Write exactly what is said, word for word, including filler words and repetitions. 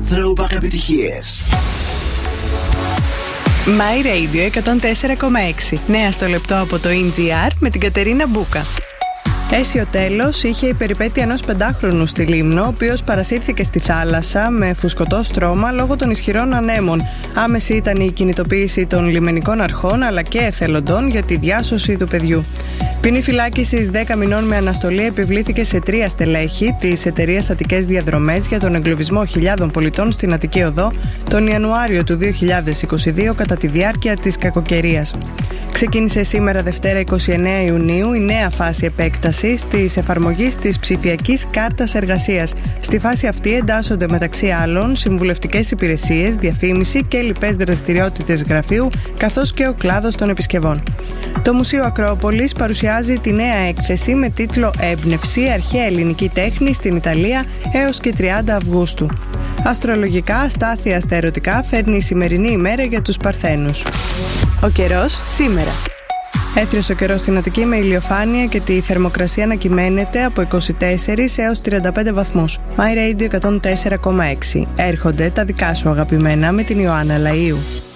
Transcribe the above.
Throwback επιτυχίες. My Radio εκατόν τέσσερα κόμμα έξι. Νέα στο λεπτό από το ι τζι αρ με την Κατερίνα Μπούκα. Αίσιο τέλος είχε η περιπέτεια ενός πεντάχρονου στη Λίμνο, ο οποίος παρασύρθηκε στη θάλασσα με φουσκωτό στρώμα λόγω των ισχυρών ανέμων. Άμεση ήταν η κινητοποίηση των λιμενικών αρχών αλλά και εθελοντών για τη διάσωση του παιδιού. Ποινή φυλάκισης δέκα μηνών με αναστολή επιβλήθηκε σε τρία στελέχη της εταιρείας Αττικές Διαδρομές για τον εγκλωβισμό χιλιάδων πολιτών στην Αττική Οδό τον Ιανουάριο του δύο χιλιάδες είκοσι δύο κατά τη διάρκεια της κακοκαιρίας. Ξεκίνησε σήμερα Δευτέρα εικοστή ενάτη Ιουνίου η νέα φάση επέκτασης της εφαρμογής της ψηφιακής κάρτας εργασίας. Στη φάση αυτή εντάσσονται μεταξύ άλλων συμβουλευτικές υπηρεσίες, διαφήμιση και λοιπές δραστηριότητες γραφείου, καθώς και ο κλάδος των επισκευών. Το Μουσείο Ακρόπολης παρουσιάζει τη νέα έκθεση με τίτλο «Έμπνευση, αρχαία ελληνική τέχνη στην Ιταλία έως και τριάντα Αυγούστου». Αστρολογικά, αστάθεια αστερωτικά φέρνει η σημερινή ημέρα για τους Παρθένους. Ο καιρός σήμερα. Έθριος ο καιρός στην Αττική με ηλιοφάνεια και τη θερμοκρασία να κυμαίνεται από είκοσι τέσσερα έως τριάντα πέντε βαθμούς. My Radio εκατόν τέσσερα κόμμα έξι. Έρχονται τα δικά σου αγαπημένα με την Ιωάννα Λαΐου.